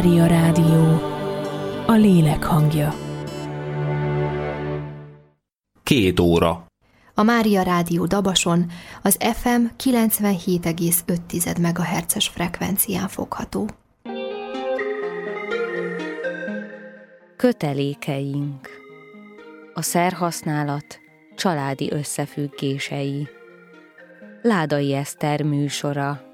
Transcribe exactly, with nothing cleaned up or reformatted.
Mária Rádió, a lélek hangja. Két óra. A Mária Rádió Dabason az ef em kilencvenhét egész öt megahertzes frekvencián fogható. Kötelékeink. A szerhasználat családi összefüggései. Ládai Eszter műsora.